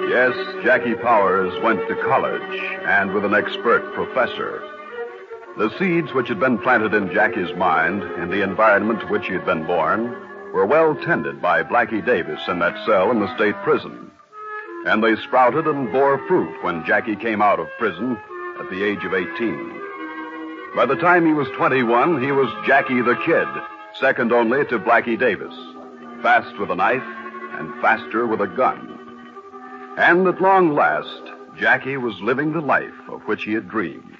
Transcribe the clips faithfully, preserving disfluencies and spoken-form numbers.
Yes, Jackie Powers went to college, and with an expert professor. The seeds which had been planted in Jackie's mind, in the environment to which he had been born, were well tended by Blackie Davis in that cell in the state prison. And they sprouted and bore fruit when Jackie came out of prison at the age of eighteen. By the time he was twenty-one, he was Jackie the Kid, second only to Blackie Davis, fast with a knife and faster with a gun. And at long last, Jackie was living the life of which he had dreamed.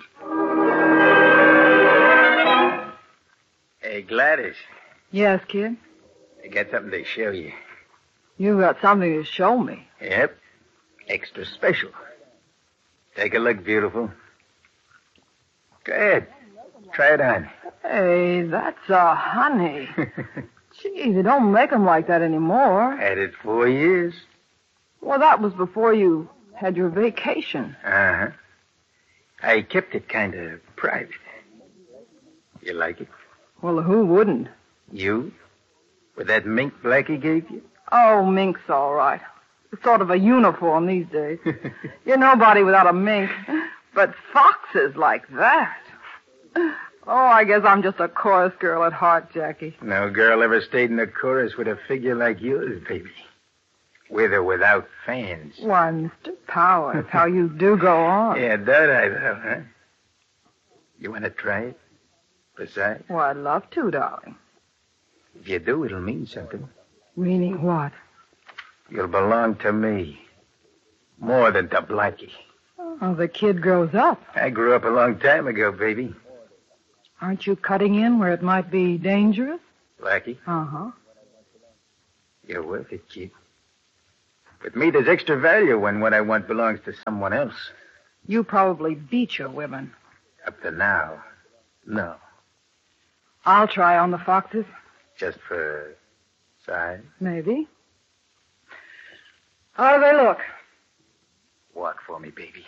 Hey, Gladys. Yes, kid? I got something to show you. You got something to show me? Yep. Extra special. Take a look, beautiful. Go ahead. Try it on. Hey, that's a honey. Gee, they don't make 'em like that anymore. Had it four years. Well, that was before you had your vacation. Uh-huh. I kept it kind of private. You like it? Well, who wouldn't? You? With that mink Blackie gave you? Oh, mink's all right. It's sort of a uniform these days. You're nobody without a mink. But foxes like that. Oh, I guess I'm just a chorus girl at heart, Jackie. No girl ever stayed in a chorus with a figure like yours, baby. With or without fans. Why, Mister Powers, how you do go on. Yeah, that I know, huh? You want to try it? Besides? Well, I'd love to, darling. If you do, it'll mean something. Meaning what? You'll belong to me. More than to Blackie. Oh, the kid grows up. I grew up a long time ago, baby. Aren't you cutting in where it might be dangerous? Blackie? Uh-huh. You're worth it, kid. With me, there's extra value when what I want belongs to someone else. You probably beat your women. Up to now, no. I'll try on the foxes. Just for size? Maybe. How do they look? Walk for me, baby.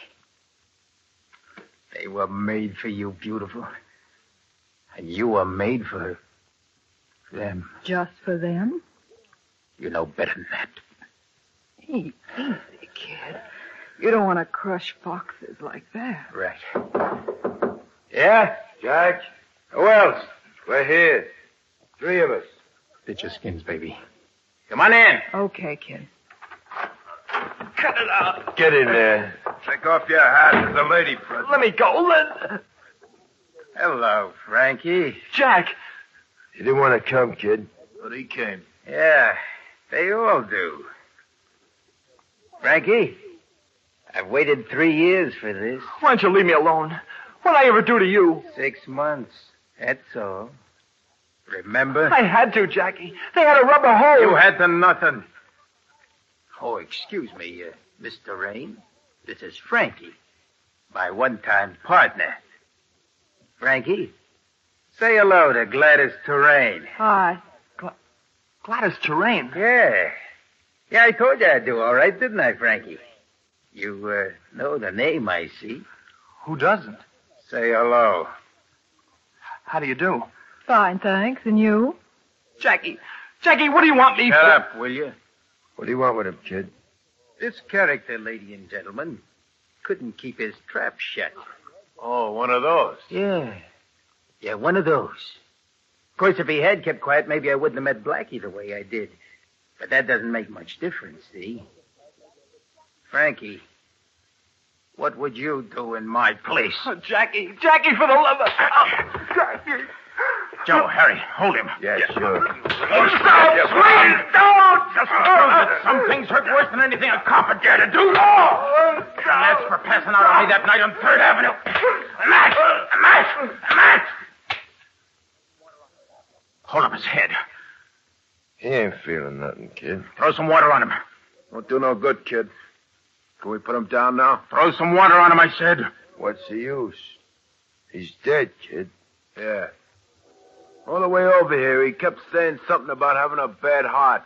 They were made for you, beautiful. And you were made for them. Just for them? You know better than that. Easy, easy, kid. You don't want to crush foxes like that. Right. Yeah, Judge? Who else? We're here. Three of us. Stitch your skins, baby. Come on in. Okay, kid. Cut it out. Get in there. Take off your hat. There's a lady present. Let me go. Let... Hello, Frankie. Jack. You didn't want to come, kid. But he came. Yeah, they all do. Frankie, I've waited three years for this. Why don't you leave me alone? What'd I ever do to you? Six months. That's all. Remember? I had to, Jackie. They had a rubber hole. You had to nothing. Oh, excuse me, uh, Mister Rain. This is Frankie, my one-time partner. Frankie, say hello to Gladys Terrain. Hi. Gl- Gladys Terrain. Yeah. Yeah, I told you I'd do all right, didn't I, Frankie? You, uh, know the name, I see. Who doesn't? Say hello. How do you do? Fine, thanks. And you? Jackie. Jackie, what do you want me Shut for? up, will you? What do you want with him, kid? This character, lady and gentlemen, couldn't keep his trap shut. Oh, one of those. Yeah. Yeah, one of those. Of course, if he had kept quiet, maybe I wouldn't have met Blackie the way I did. But that doesn't make much difference, see? Frankie, what would you do in my place? Oh, Jackie. Jackie, for the love of... Oh, Jackie. Joe, Harry, hold him. Yeah, sure. Oh, stop! Please don't! Just prove it. Some things hurt worse than anything a cop would dare to do. Oh! And that's for passing out on me that night on third Avenue. A match! A match! A match! Hold up his head. He ain't feeling nothing, kid. Throw some water on him. Won't do no good, kid. Can we put him down now? Throw some water on him, I said. What's the use? He's dead, kid. Yeah. All the way over here, he kept saying something about having a bad heart.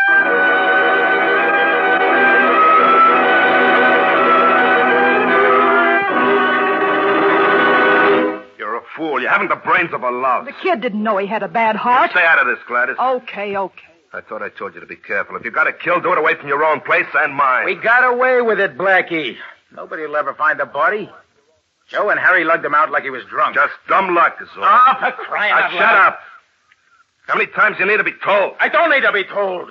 You're a fool. You haven't the brains of a louse. The kid didn't know he had a bad heart. Stay out of this, Gladys. Okay, okay. I thought I told you to be careful. If you got to kill, do it away from your own place and mine. We got away with it, Blackie. Nobody will ever find the body. Joe and Harry lugged him out like he was drunk. Just dumb luck is all. Oh, for crying Now, out shut loud. up. How many times do you need to be told? I don't need to be told.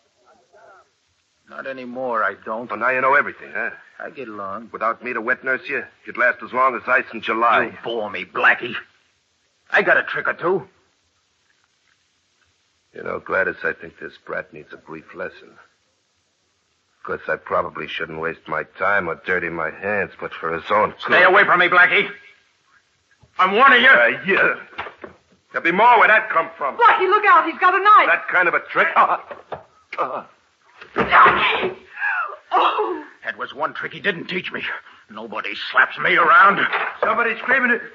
Not anymore, I don't. Well, now you know everything, huh? I get along. Without me to wet nurse you, you'd last as long as ice in July. You bore me, Blackie. I got a trick or two. You know, Gladys, I think this brat needs a brief lesson. Of course, I probably shouldn't waste my time or dirty my hands, but for his own good. Stay away from me, Blackie. I'm warning you. Uh, yeah. There'll be more where that come from. Blackie, look out. He's got a knife. That kind of a trick? Uh, uh. Blackie! Oh. That was one trick he didn't teach me. Nobody slaps me around. Somebody's screaming it.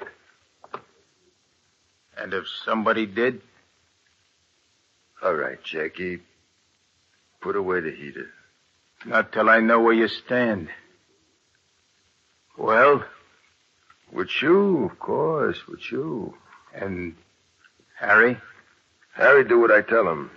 And if somebody did? All right, Jackie. Put away the heater. Not till I know where you stand. Well? With you, of course, with you. And Harry? Harry, do what I tell him.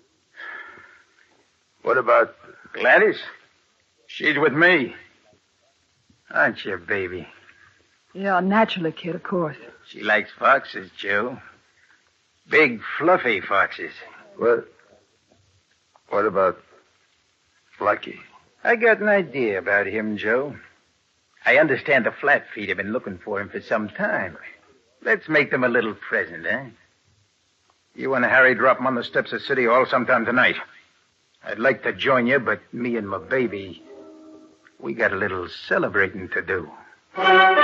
What about... Gladys? She's with me. Aren't you, baby? Yeah, naturally, kid, of course. She likes foxes, Joe. Big, fluffy foxes. What? What about Blackie? I got an idea about him, Joe. I understand the Flatfeet have been looking for him for some time. Let's make them a little present, eh? You and Harry drop him on the steps of City Hall sometime tonight. I'd like to join you, but me and my baby, we got a little celebrating to do.